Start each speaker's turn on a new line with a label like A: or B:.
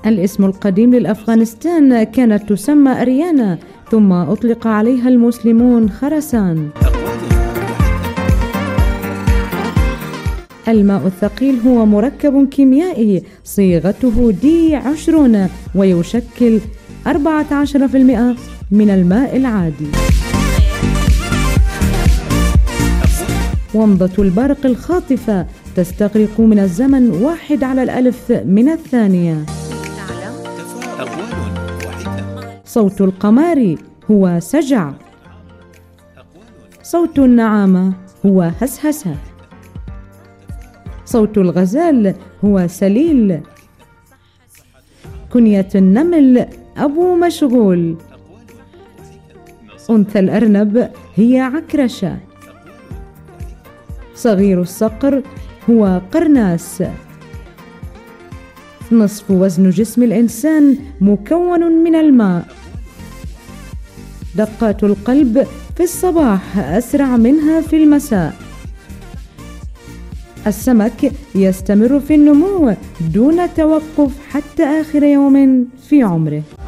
A: الاسم القديم للأفغانستان كانت تسمى أريانا، ثم أطلق عليها المسلمون خرسان. الماء الثقيل هو مركب كيميائي صيغته D20 ويشكل 14% من الماء العادي. ومضة البرق الخاطفة تستغرق من الزمن 1/1000 من الثانية. صوت القمار هو سجع. صوت النعامة هو هسهسة. صوت الغزال هو سليل. كنية النمل أبو مشغول. أنثى الأرنب هي عكرشة. صغير الصقر هو قرناس. نصف وزن جسم الإنسان مكون من الماء. دقات القلب في الصباح أسرع منها في المساء. السمك يستمر في النمو دون توقف حتى آخر يوم في عمره.